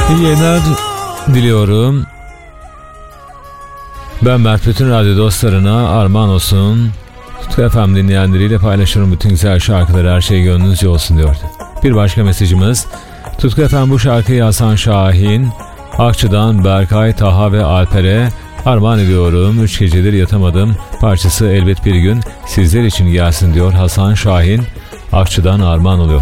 İyi yayınlar diliyorum. Ben Mert, bütün radyo dostlarına armağan olsun. Tutku FM dinleyenleriyle paylaşırım bütün güzel şarkıları, her şey gönlünüzce olsun diyordu. Bir başka mesajımız: Tutku FM bu şarkıyı Hasan Şahin, Akçı'dan Berkay, Taha ve Alper'e armağan ediyorum. 3 gecedir yatamadım. Parçası elbet bir gün sizler için gelsin diyor Hasan Şahin. Akçı'dan armağan oluyor.